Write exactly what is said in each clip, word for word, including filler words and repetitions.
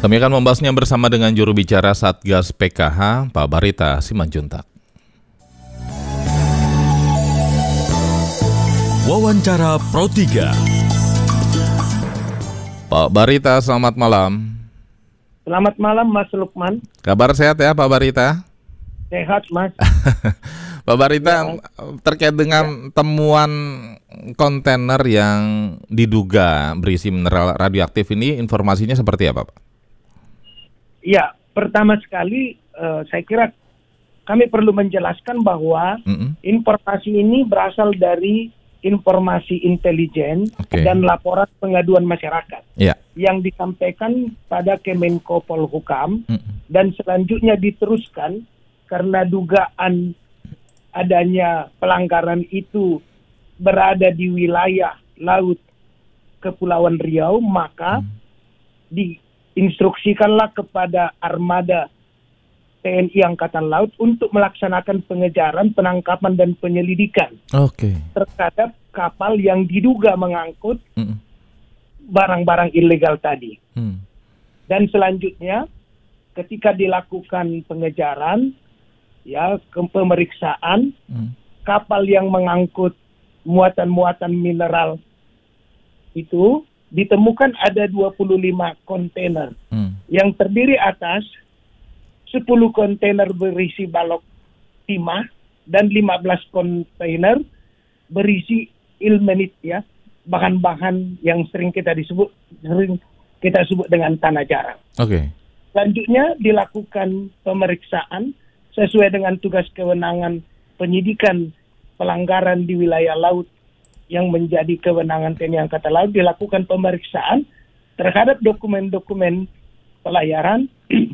Kami akan membahasnya bersama dengan juru bicara Satgas P K H, Pak Barita Simanjuntak. Wawancara Pro tiga. Pak Barita, selamat malam. Selamat malam Mas Lukman. Kabar sehat ya Pak Barita? Sehat Mas. Pak Barita, ya. Terkait dengan ya. temuan kontainer yang diduga berisi mineral radioaktif ini, informasinya seperti apa Pak? Ya, pertama sekali uh, saya kira kami perlu menjelaskan bahwa mm-hmm. informasi ini berasal dari informasi intelijen okay. dan laporan pengaduan masyarakat yeah. yang disampaikan pada Kemenko Polhukam mm-hmm. dan selanjutnya diteruskan karena dugaan adanya pelanggaran itu berada di wilayah laut Kepulauan Riau, maka mm. di instruksikanlah kepada armada T N I Angkatan Laut untuk melaksanakan pengejaran, penangkapan, dan penyelidikan okay. terhadap kapal yang diduga mengangkut mm. barang-barang ilegal tadi. Mm. Dan selanjutnya, ketika dilakukan pengejaran, ya ke- pemeriksaan, mm. kapal yang mengangkut muatan-muatan mineral itu ditemukan ada dua puluh lima kontainer hmm. yang terdiri atas sepuluh kontainer berisi balok timah dan lima belas kontainer berisi ilmenit, ya, bahan-bahan yang sering kita disebut sering kita sebut dengan tanah jarang. Oke. Okay. Selanjutnya dilakukan pemeriksaan sesuai dengan tugas kewenangan penyidikan pelanggaran di wilayah laut yang menjadi kewenangan T N I Angkatan Laut, dilakukan pemeriksaan terhadap dokumen-dokumen pelayaran,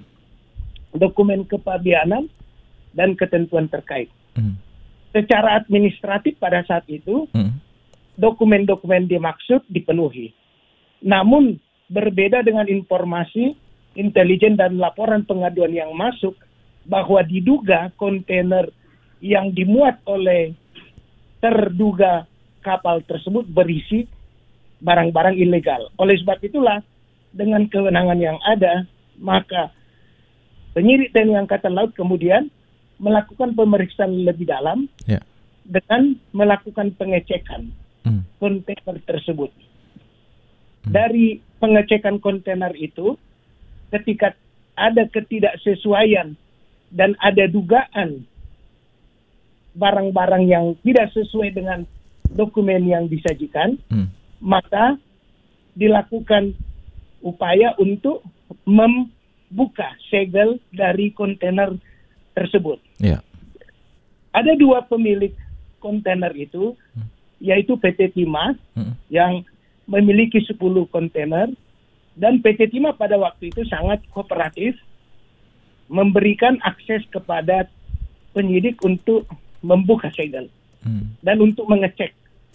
dokumen kepabianan, dan ketentuan terkait. Mm. Secara administratif pada saat itu, mm. dokumen-dokumen dimaksud dipenuhi. Namun, berbeda dengan informasi intelijen dan laporan pengaduan yang masuk, bahwa diduga kontainer yang dimuat oleh terduga kapal tersebut berisi barang-barang ilegal. Oleh sebab itulah, dengan kewenangan yang ada, maka penyidik T N I Angkatan Laut kemudian melakukan pemeriksaan lebih dalam yeah. dengan melakukan pengecekan mm. kontainer tersebut. Mm. Dari pengecekan kontainer itu, ketika ada ketidaksesuaian dan ada dugaan barang-barang yang tidak sesuai dengan dokumen yang disajikan, hmm. maka dilakukan upaya untuk membuka segel dari kontainer tersebut. Yeah. Ada dua pemilik kontainer itu, hmm. yaitu P T Timah hmm. yang memiliki sepuluh kontainer, dan P T Timah pada waktu itu sangat kooperatif memberikan akses kepada penyidik untuk membuka segel hmm. dan untuk mengecek.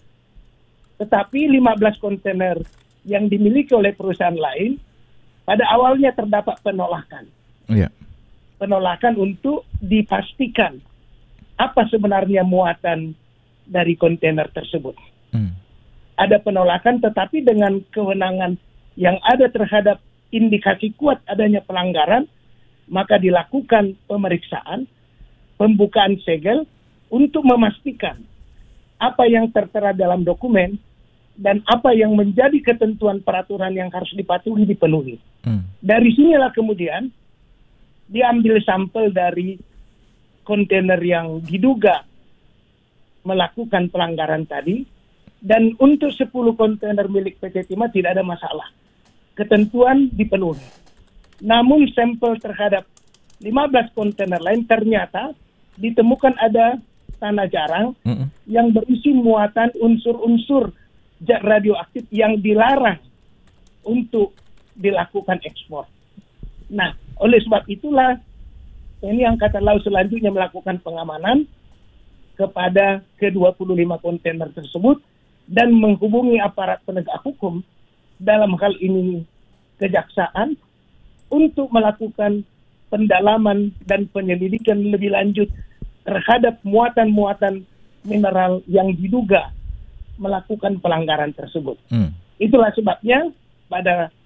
Tetapi lima belas kontainer yang dimiliki oleh perusahaan lain pada awalnya terdapat penolakan. Yeah. Penolakan untuk dipastikan apa sebenarnya muatan dari kontainer tersebut. Hmm. Ada penolakan, tetapi dengan kewenangan yang ada terhadap indikasi kuat adanya pelanggaran, maka dilakukan pemeriksaan, pembukaan segel untuk memastikan apa yang tertera dalam dokumen dan apa yang menjadi ketentuan peraturan yang harus dipatuhi dipenuhi. Hmm. Dari sinilah kemudian diambil sampel dari kontainer yang diduga melakukan pelanggaran tadi, dan untuk sepuluh kontainer milik P T Timah tidak ada masalah. Ketentuan dipenuhi. Namun sampel terhadap lima belas kontainer lain ternyata ditemukan ada tanah jarang mm-hmm. yang berisi muatan unsur-unsur zat radioaktif yang dilarang untuk dilakukan ekspor. Nah, oleh sebab itulah T N I Angkatan Laut selanjutnya melakukan pengamanan kepada ke dua puluh lima kontainer tersebut dan menghubungi aparat penegak hukum, dalam hal ini kejaksaan, untuk melakukan pendalaman dan penyelidikan lebih lanjut terhadap muatan-muatan mineral yang diduga melakukan pelanggaran tersebut. Hmm. Itulah sebabnya pada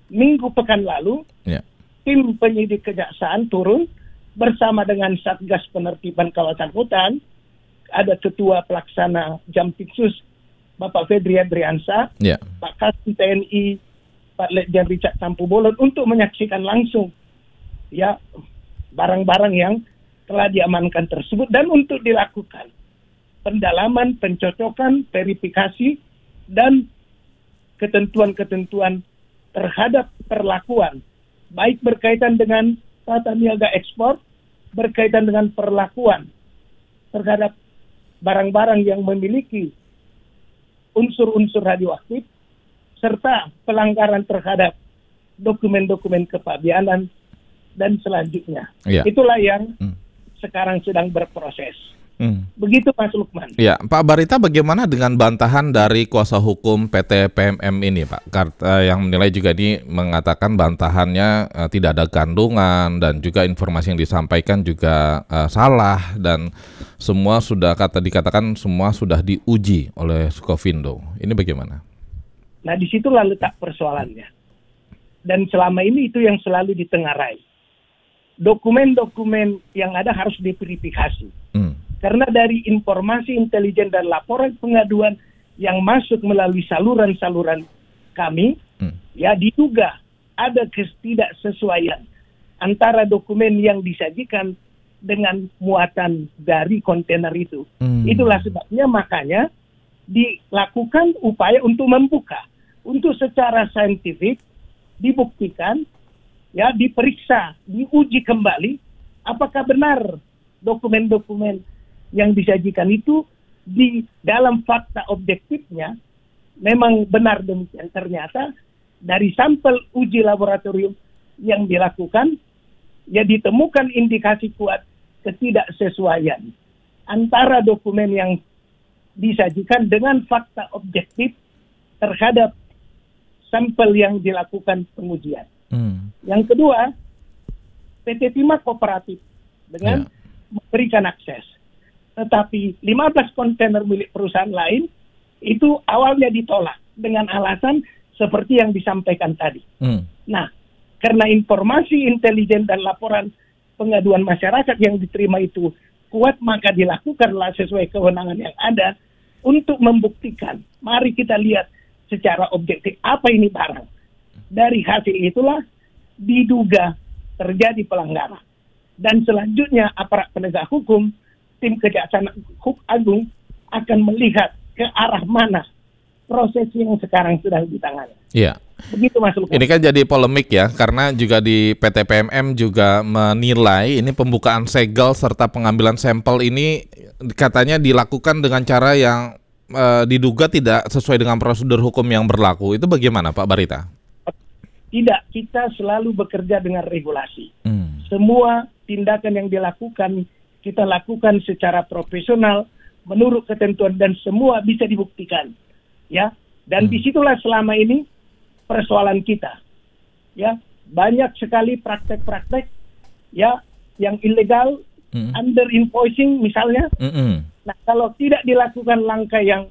minggu pekan lalu, yeah. tim penyidik kejaksaan turun bersama dengan Satgas Penertiban Kawasan Hutan, ada Ketua Pelaksana Jampitsus Bapak Fedri Adriansa, yeah. Pak Kasih T N I, Pak Letjen Richard Tampu Bolon untuk menyaksikan langsung ya barang-barang yang telah diamankan tersebut dan untuk dilakukan pendalaman, pencocokan, verifikasi dan ketentuan-ketentuan terhadap perlakuan, baik berkaitan dengan tata niaga ekspor, berkaitan dengan perlakuan terhadap barang-barang yang memiliki unsur-unsur radioaktif, serta pelanggaran terhadap dokumen-dokumen kepabeanan dan selanjutnya. Ya. Itulah yang hmm. sekarang sedang berproses. Hmm. Begitu Mas Lukman. Ya, Pak Barita, bagaimana dengan bantahan dari kuasa hukum P T P M M ini, Pak? Karena yang menilai juga ini mengatakan bantahannya uh, tidak ada kandungan dan juga informasi yang disampaikan juga uh, salah dan semua sudah kata dikatakan semua sudah diuji oleh Sukovindo. Ini bagaimana? Nah, disitulah letak persoalannya. Dan selama ini itu yang selalu ditengarai. Dokumen-dokumen yang ada harus diverifikasi. Hmm. Karena dari informasi intelijen dan laporan pengaduan yang masuk melalui saluran-saluran kami, hmm. ya diduga ada ketidaksesuaian antara dokumen yang disajikan dengan muatan dari kontainer itu. Hmm. Itulah sebabnya makanya dilakukan upaya untuk membuka, untuk secara saintifik dibuktikan, ya diperiksa, diuji kembali apakah benar dokumen-dokumen yang disajikan itu di dalam fakta objektifnya memang benar demikian. Ternyata dari sampel uji laboratorium yang dilakukan, ya ditemukan indikasi kuat ketidaksesuaian antara dokumen yang disajikan dengan fakta objektif terhadap sampel yang dilakukan pengujian. Hmm. Yang kedua, P T Timah kooperatif dengan yeah. memberikan akses. Tetapi lima belas kontainer milik perusahaan lain itu awalnya ditolak dengan alasan seperti yang disampaikan tadi. Hmm. Nah, karena informasi intelijen dan laporan pengaduan masyarakat yang diterima itu kuat, maka dilakukanlah sesuai kewenangan yang ada untuk membuktikan. Mari kita lihat secara objektif apa ini barang. Dari hasil itulah diduga terjadi pelanggaran. Dan selanjutnya aparat penegak hukum, tim Kejaksaan Agung akan melihat ke arah mana proses yang sekarang sedang ditangani. Iya. Begitu Mas Lukman. Ini kan jadi polemik ya, karena juga di P T P M M juga menilai ini pembukaan segel serta pengambilan sampel ini katanya dilakukan dengan cara yang uh, diduga tidak sesuai dengan prosedur hukum yang berlaku. Itu bagaimana Pak Barita? Tidak, kita selalu bekerja dengan regulasi. Hmm. Semua tindakan yang dilakukan kita lakukan secara profesional menurut ketentuan dan semua bisa dibuktikan, ya. Dan hmm. disitulah selama ini persoalan kita, ya. Banyak sekali praktek-praktek, ya, yang ilegal, hmm. under invoicing misalnya. Hmm. Nah, kalau tidak dilakukan langkah yang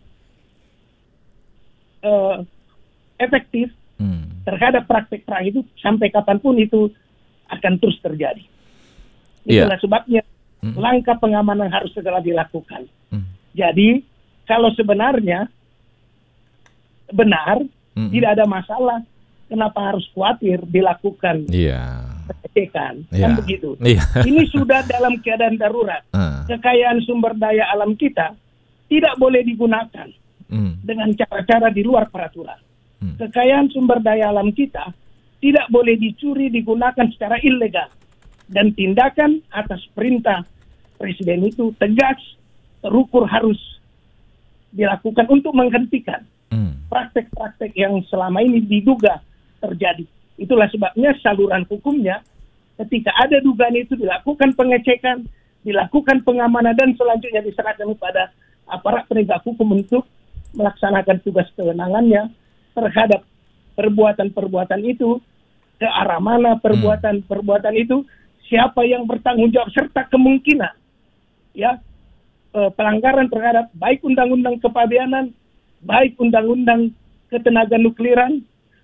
uh, efektif hmm. terhadap praktek-praktek itu, sampai kapanpun itu akan terus terjadi. Itulah yeah. sebabnya hmm. langkah pengamanan harus segera dilakukan. Hmm. Jadi kalau sebenarnya benar, hmm. tidak ada masalah, kenapa harus khawatir dilakukan yeah. pengecekan? Yeah. Kan begitu. Yeah. Ini sudah dalam keadaan darurat. Uh. Kekayaan sumber daya alam kita tidak boleh digunakan hmm. dengan cara-cara di luar peraturan. Hmm. Kekayaan sumber daya alam kita tidak boleh dicuri, digunakan secara ilegal. Dan tindakan atas perintah Presiden itu tegas, terukur, harus dilakukan untuk menghentikan hmm. praktek-praktek yang selama ini diduga terjadi. Itulah sebabnya saluran hukumnya ketika ada dugaan itu dilakukan pengecekan, dilakukan pengamanan dan selanjutnya diserahkan kepada aparat penegak hukum untuk melaksanakan tugas kewenangannya terhadap perbuatan-perbuatan itu, ke arah mana perbuatan-perbuatan itu, siapa yang bertanggung jawab, serta kemungkinan ya eh, pelanggaran terhadap baik undang-undang kepabeanan, baik undang-undang ketenaga nukliran,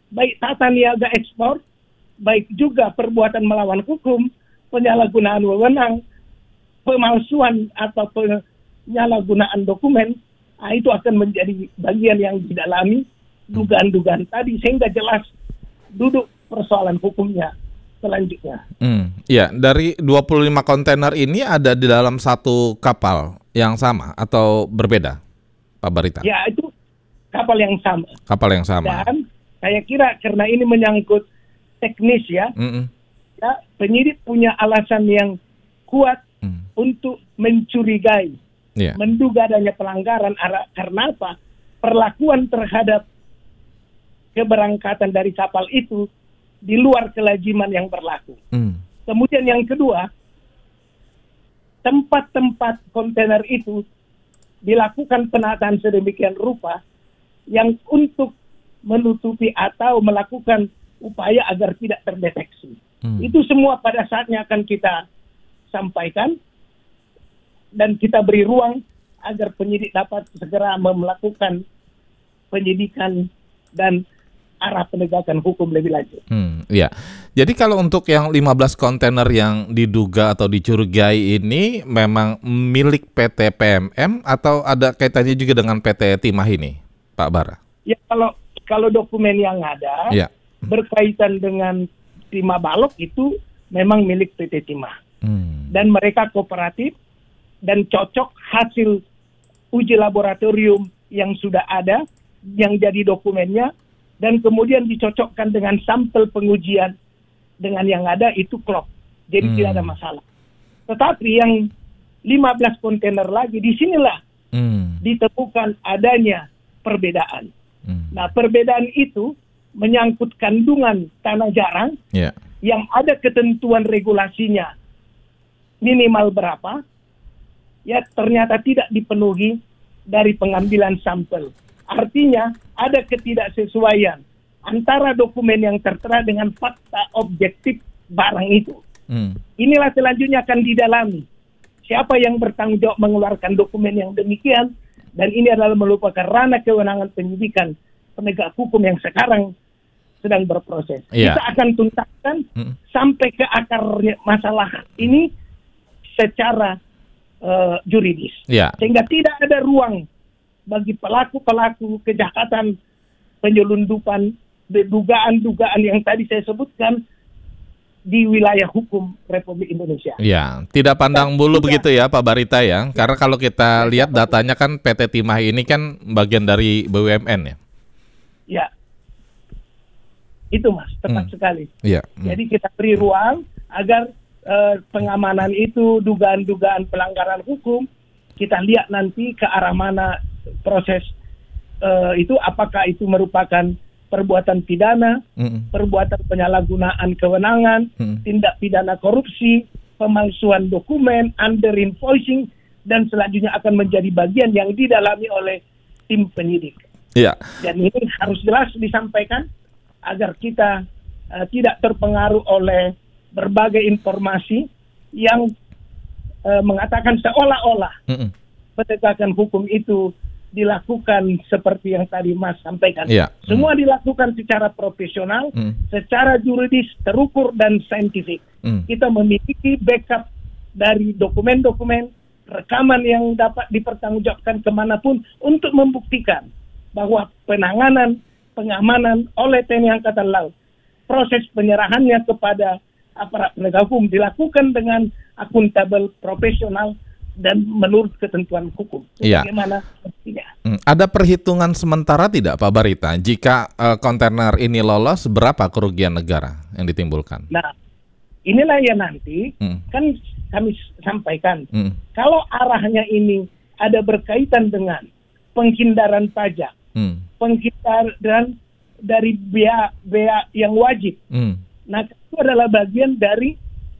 baik tata niaga ekspor, baik juga perbuatan melawan hukum, penyalahgunaan wewenang, pemalsuan atau penyalahgunaan dokumen, nah, itu akan menjadi bagian yang didalami dugaan-dugaan tadi sehingga jelas duduk persoalan hukumnya selanjutnya. Hmm, ya, dari dua puluh lima kontainer ini ada di dalam satu kapal yang sama atau berbeda, Pak Barita? Ya, itu kapal yang sama. Kapal yang sama. Dan saya kira karena ini menyangkut teknis ya, Mm-mm. ya penyidik punya alasan yang kuat mm. untuk mencurigai, yeah. menduga adanya pelanggaran karena apa? Perlakuan terhadap keberangkatan dari kapal itu di luar kelaziman yang berlaku. Mm. Kemudian yang kedua, tempat-tempat kontainer itu dilakukan penataan sedemikian rupa yang untuk menutupi atau melakukan upaya agar tidak terdeteksi. Hmm. Itu semua pada saatnya akan kita sampaikan dan kita beri ruang agar penyidik dapat segera melakukan penyidikan dan arah penegakan hukum lebih lanjut. Hmm, ya. Jadi kalau untuk yang lima belas kontainer yang diduga atau dicurigai ini memang milik P T P M M atau ada kaitannya juga dengan P T Timah ini, Pak Bara? Ya, kalau kalau dokumen yang ada ya. berkaitan dengan Timah Balok itu memang milik P T Timah. Hmm. Dan mereka kooperatif dan cocok hasil uji laboratorium yang sudah ada, yang jadi dokumennya, dan kemudian dicocokkan dengan sampel pengujian dengan yang ada itu klop. Jadi hmm. tidak ada masalah. Tetapi yang lima belas kontainer lagi, disinilah hmm. ditemukan adanya perbedaan. Hmm. Nah, perbedaan itu menyangkut kandungan tanah jarang yeah. yang ada ketentuan regulasinya minimal berapa, ya ternyata tidak dipenuhi dari pengambilan sampel. Artinya ada ketidaksesuaian antara dokumen yang tertera dengan fakta objektif barang itu. Hmm. Inilah selanjutnya akan didalami. Siapa yang bertanggung jawab mengeluarkan dokumen yang demikian, dan ini adalah merupakan ranah kewenangan penyidikan penegak hukum yang sekarang sedang berproses. Yeah. Kita akan tuntaskan hmm. sampai ke akar masalah ini secara uh, juridis. Yeah. Sehingga tidak ada ruang bagi pelaku-pelaku kejahatan penyelundupan, dugaan-dugaan yang tadi saya sebutkan di wilayah hukum Republik Indonesia. Ya, tidak pandang bulu Dan, begitu ya Pak Barita ya. ya. Karena kalau kita ya, lihat datanya kan P T Timah ini kan bagian dari B U M N ya. Ya, itu Mas, tepat hmm. sekali. Ya. Hmm. Jadi kita beri ruang agar uh, pengamanan itu, dugaan-dugaan pelanggaran hukum, kita lihat nanti ke arah mana proses uh, itu, apakah itu merupakan perbuatan pidana, mm. perbuatan penyalahgunaan kewenangan, mm. tindak pidana korupsi, pemalsuan dokumen, under invoicing, dan selanjutnya akan menjadi bagian yang didalami oleh tim penyidik. Yeah. Dan ini harus jelas disampaikan agar kita uh, tidak terpengaruh oleh berbagai informasi yang uh, mengatakan seolah-olah mm-mm. penegakan hukum itu dilakukan seperti yang tadi Mas sampaikan. Yeah. Semua mm. dilakukan secara profesional, mm. secara juridis, terukur, dan saintifik. Mm. Kita memiliki backup dari dokumen-dokumen, rekaman yang dapat dipertanggungjawabkan kemanapun untuk membuktikan bahwa penanganan, pengamanan oleh T N I Angkatan Laut, proses penyerahannya kepada aparat penegak hukum dilakukan dengan akuntabel, profesional, dan menurut ketentuan hukum. Iya. Bagaimana mestinya? Hmm, ada perhitungan sementara tidak Pak Barita? Jika uh, kontainer ini lolos, berapa kerugian negara yang ditimbulkan? Nah, inilah ya nanti hmm. kan kami sampaikan. Hmm. Kalau arahnya ini ada berkaitan dengan penghindaran pajak, hmm. penghindaran dari bea-bea yang wajib. Hmm. Nah, itu adalah bagian dari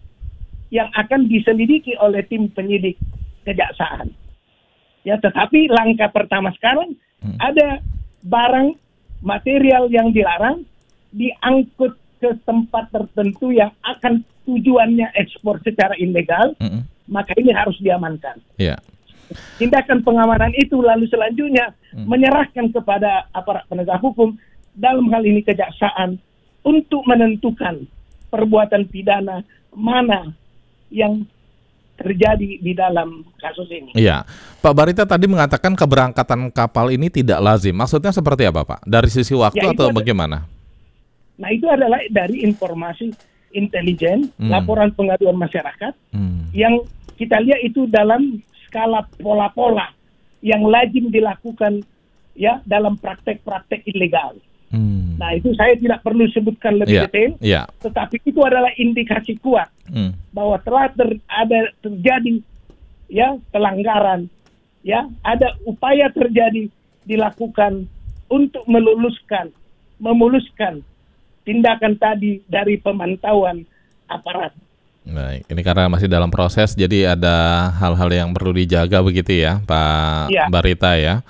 yang akan diselidiki oleh tim penyidik kejaksaan. Ya, tetapi langkah pertama sekarang hmm. ada barang material yang dilarang diangkut ke tempat tertentu yang akan tujuannya ekspor secara ilegal, hmm. maka ini harus diamankan. Yeah. Tindakan pengamanan itu lalu selanjutnya hmm. menyerahkan kepada aparat penegak hukum dalam hal ini kejaksaan, untuk menentukan perbuatan pidana mana yang terjadi di dalam kasus ini. Iya, Pak Barita tadi mengatakan keberangkatan kapal ini tidak lazim. Maksudnya seperti apa, Pak? Dari sisi waktu Ya, atau ada, bagaimana? Nah, itu adalah dari informasi intelijen, hmm. laporan pengaduan masyarakat, hmm. yang kita lihat itu dalam skala pola-pola yang lazim dilakukan ya dalam praktek-praktek ilegal. Hmm. Nah, itu saya tidak perlu sebutkan lebih yeah. detail, yeah. tetapi itu adalah indikasi kuat hmm. bahwa telah ter, ada terjadi ya pelanggaran, ya ada upaya terjadi dilakukan untuk meluluskan, memuluskan tindakan tadi dari pemantauan aparat. Baik, ini karena masih dalam proses, jadi ada hal-hal yang perlu dijaga begitu ya, Pak yeah. Barita ya.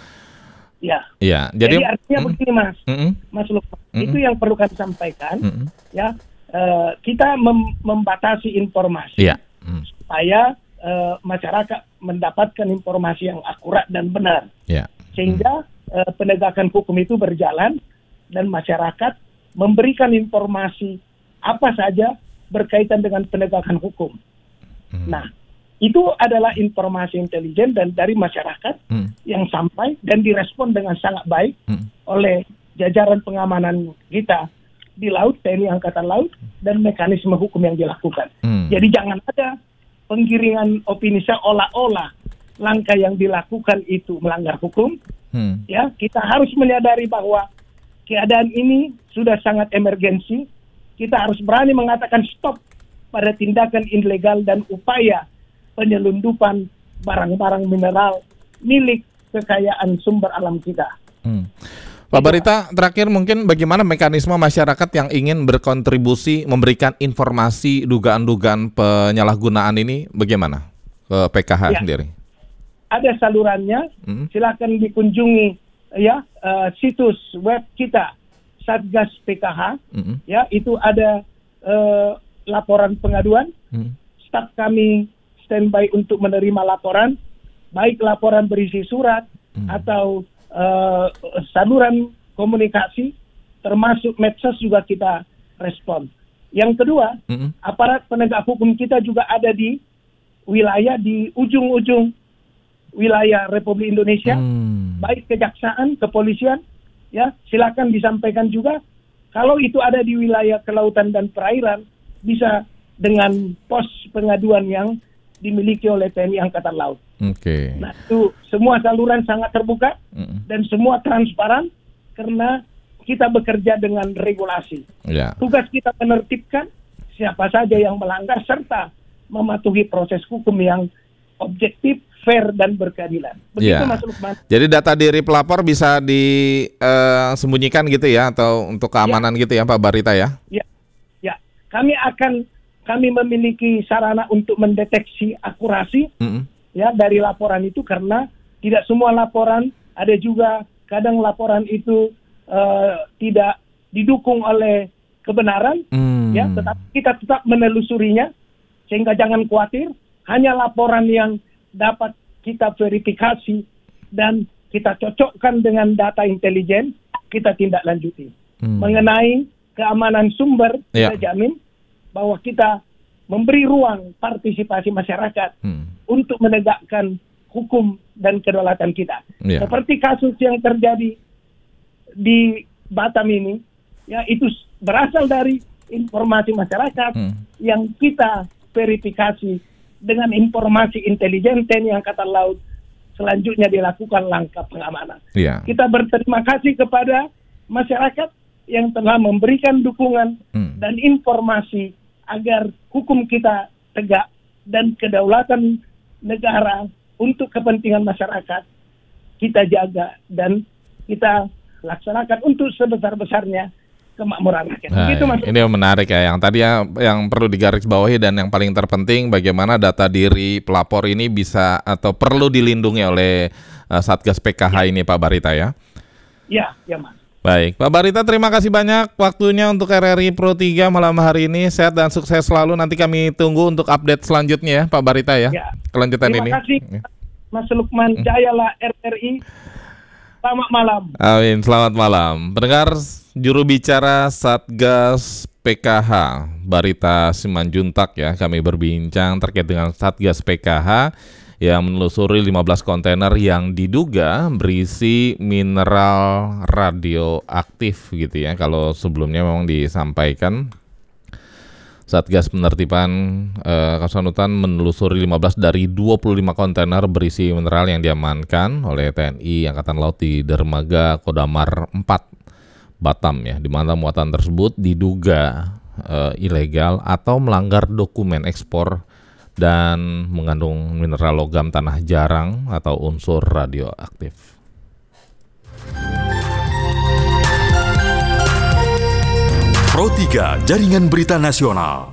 Ya, ya. Jadi, Jadi artinya mm, begini Mas, mm, Mas Lukman, mm, itu yang perlu kami sampaikan. Mm, ya, uh, kita mem- membatasi informasi yeah. mm. supaya uh, masyarakat mendapatkan informasi yang akurat dan benar, yeah. sehingga mm. uh, penegakan hukum itu berjalan dan masyarakat memberikan informasi apa saja berkaitan dengan penegakan hukum. Mm. Nah, itu adalah informasi intelijen dan dari masyarakat hmm. yang sampai dan direspon dengan sangat baik hmm. oleh jajaran pengamanan kita di laut, T N I Angkatan Laut, dan mekanisme hukum yang dilakukan. Hmm. Jadi jangan ada penggiringan opini seolah-olah langkah yang dilakukan itu melanggar hukum. Hmm. Ya, kita harus menyadari bahwa keadaan ini sudah sangat emergensi. Kita harus berani mengatakan stop pada tindakan ilegal dan upaya penyelundupan barang-barang mineral milik kekayaan sumber alam kita. Hmm. Pak Barita, terakhir mungkin bagaimana mekanisme masyarakat yang ingin berkontribusi memberikan informasi dugaan-dugaan penyalahgunaan ini bagaimana ke P K H ya. Sendiri? Ada salurannya, hmm. silakan dikunjungi ya uh, situs web kita Satgas P K H, hmm. ya itu ada uh, laporan pengaduan, hmm. staf kami standby untuk menerima laporan, baik laporan berisi surat hmm. atau uh, saluran komunikasi, termasuk medsos juga kita respon. Yang kedua, hmm. aparat penegak hukum kita juga ada di wilayah di ujung-ujung wilayah Republik Indonesia, hmm. baik kejaksaan, kepolisian, ya silakan disampaikan juga. Kalau itu ada di wilayah kelautan dan perairan, bisa dengan pos pengaduan yang dimiliki oleh T N I Angkatan Laut. Oke. Okay. Nah, itu semua saluran sangat terbuka mm. dan semua transparan karena kita bekerja dengan regulasi. Yeah. Tugas kita menertibkan siapa saja yang melanggar serta mematuhi proses hukum yang objektif, fair dan berkeadilan. Begitu yeah. Mas Lukman. Jadi data diri pelapor bisa disembunyikan uh, gitu ya atau untuk keamanan yeah. gitu ya Pak Barita ya? Ya. Ya. Kami akan Kami memiliki sarana untuk mendeteksi akurasi mm-hmm. ya dari laporan itu karena tidak semua laporan, ada juga kadang laporan itu uh, tidak didukung oleh kebenaran, mm. ya, tetapi kita tetap menelusurinya sehingga jangan khawatir, hanya laporan yang dapat kita verifikasi dan kita cocokkan dengan data intelijen, kita tindak lanjuti. Mm. Mengenai keamanan sumber, yeah. kita jamin bahwa kita memberi ruang partisipasi masyarakat hmm. untuk menegakkan hukum dan kedaulatan kita. Yeah. Seperti kasus yang terjadi di Batam ini, ya itu berasal dari informasi masyarakat hmm. yang kita verifikasi dengan informasi intelijen T N I Angkatan Laut. Selanjutnya dilakukan langkah pengamanan. Yeah. Kita berterima kasih kepada masyarakat yang telah memberikan dukungan hmm. dan informasi agar hukum kita tegak dan kedaulatan negara untuk kepentingan masyarakat kita jaga dan kita laksanakan untuk sebesar-besarnya kemakmuran rakyat. Nah, Begitu, Mas. Ini yang menarik ya, yang tadi ya, yang perlu digarisbawahi dan yang paling terpenting bagaimana data diri pelapor ini bisa atau perlu dilindungi oleh uh, Satgas P K H ya. Ini Pak Barita ya. Ya, ya Mas. Baik, Pak Barita terima kasih banyak waktunya untuk R R I Pro tiga malam hari ini. Sehat dan sukses selalu. Nanti kami tunggu untuk update selanjutnya ya Pak Barita ya, ya. Kelanjutan terima ini. Terima kasih Mas Lukman, jayalah R R I. Selamat malam. Amin, selamat malam. Pendengar, juru bicara Satgas P K H, Barita Simanjuntak ya, kami berbincang terkait dengan Satgas P K H yang menelusuri lima belas kontainer yang diduga berisi mineral radioaktif gitu ya. Kalau sebelumnya memang disampaikan Satgas Penertiban eh, Kawasan Hutan menelusuri lima belas dari dua puluh lima kontainer berisi mineral yang diamankan oleh T N I Angkatan Laut di Dermaga Kodamar empat Batam ya, di mana muatan tersebut diduga eh, ilegal atau melanggar dokumen ekspor dan mengandung mineral logam tanah jarang atau unsur radioaktif. Pro tiga Jaringan Berita Nasional.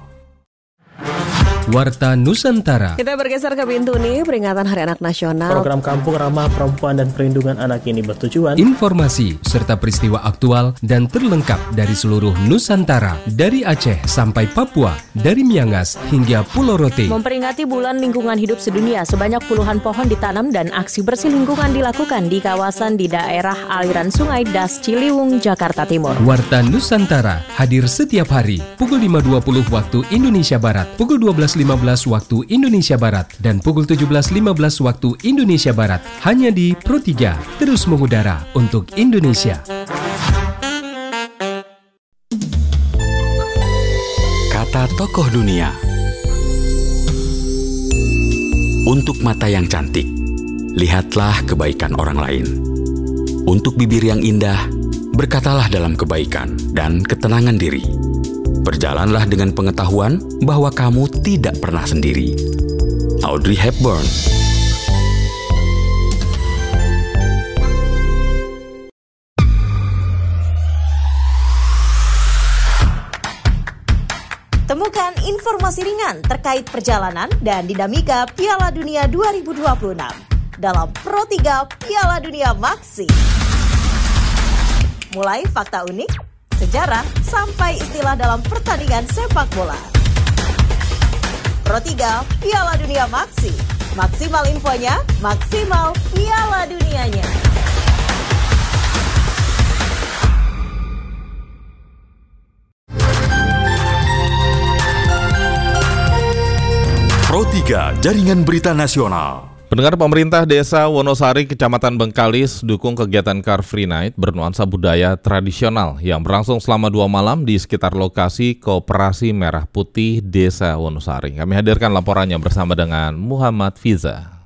Warta Nusantara. Kita bergeser ke Bintuni, peringatan Hari Anak Nasional. Program Kampung Ramah Perempuan dan Perlindungan Anak ini bertujuan Informasi serta peristiwa aktual dan terlengkap dari seluruh Nusantara, dari Aceh sampai Papua, dari Miangas hingga Pulau Rote. Memperingati Bulan Lingkungan Hidup Sedunia, sebanyak puluhan pohon ditanam dan aksi bersih lingkungan dilakukan di kawasan di daerah aliran Sungai Das Ciliwung, Jakarta Timur. Warta Nusantara hadir setiap hari pukul lima dua puluh waktu Indonesia Barat, pukul dua belas lima belas waktu Indonesia Barat, dan pukul tujuh belas lima belas waktu Indonesia Barat, hanya di Pro tiga, terus mengudara untuk Indonesia. Kata tokoh dunia. Untuk mata yang cantik, lihatlah kebaikan orang lain. Untuk bibir yang indah, berkatalah dalam kebaikan dan ketenangan diri. Berjalanlah dengan pengetahuan bahwa kamu tidak pernah sendiri. Audrey Hepburn. Temukan informasi ringan terkait perjalanan dan dinamika Piala Dunia dua ribu dua puluh enam dalam Pro tiga Piala Dunia Maxi. Mulai fakta unik, sejarah, sampai istilah dalam pertandingan sepak bola. Pro tiga Piala Dunia Maxi. Maksimal infonya, maksimal Piala Dunianya. Pro tiga Jaringan Berita Nasional. Pendengar, pemerintah Desa Wonosari, Kecamatan Bengkalis, dukung kegiatan Car Free Night bernuansa budaya tradisional yang berlangsung selama dua malam di sekitar lokasi Koperasi Merah Putih Desa Wonosari. Kami hadirkan laporannya bersama dengan Muhammad Fiza.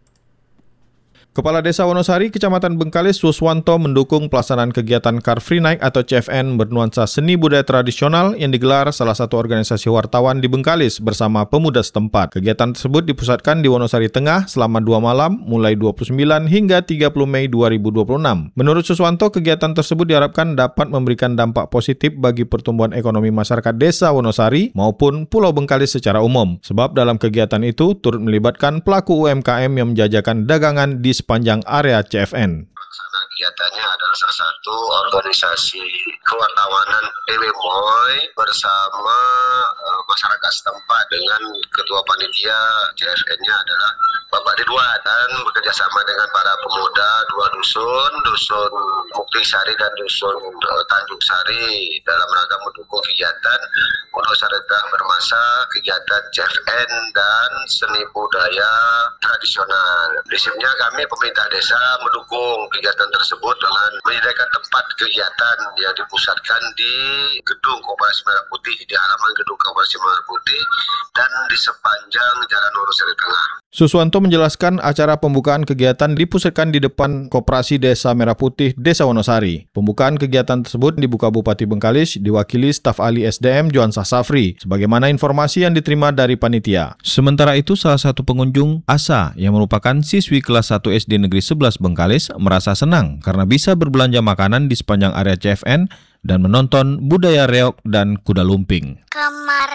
Kepala Desa Wonosari, Kecamatan Bengkalis, Suswanto mendukung pelaksanaan kegiatan Car Free Night atau C F N bernuansa seni budaya tradisional yang digelar salah satu organisasi wartawan di Bengkalis bersama pemuda setempat. Kegiatan tersebut dipusatkan di Wonosari Tengah selama dua malam mulai dua puluh sembilan hingga tiga puluh Mei dua ribu dua puluh enam. Menurut Suswanto, kegiatan tersebut diharapkan dapat memberikan dampak positif bagi pertumbuhan ekonomi masyarakat Desa Wonosari maupun Pulau Bengkalis secara umum. Sebab dalam kegiatan itu turut melibatkan pelaku U M K M yang menjajakan dagangan di sepanjang area C F N. Kegiatannya adalah salah satu organisasi kewartawanan P W M O I bersama uh, masyarakat setempat dengan ketua panitia C F N-nya adalah Bapak Ridwan, dan bekerjasama dengan para pemuda dua dusun, dusun Muktisari dan dusun uh, Tanjung Sari dalam rangka mendukung kegiatan Wonosari Tengah Bermasa, kegiatan C F N dan seni budaya tradisional. Prinsipnya kami pemerintah desa mendukung kegiatan tersebut dengan menyediakan tempat kegiatan yang dipusatkan di Gedung Koperasi Merah Putih, di halaman Gedung Koperasi Merah Putih dan di sepanjang Jalan Wonosari Tengah. Suswanto menjelaskan acara pembukaan kegiatan dipusatkan di depan Koperasi Desa Merah Putih Desa Wonosari. Pembukaan kegiatan tersebut dibuka Bupati Bengkalis diwakili staf ahli S D M Johansah Safri, sebagaimana informasi yang diterima dari panitia. Sementara itu, salah satu pengunjung, Asa, yang merupakan siswi kelas satu S D Negeri sebelas Bengkalis, merasa senang karena bisa berbelanja makanan di sepanjang area C F N dan menonton budaya reog dan kuda lumping. Kemarin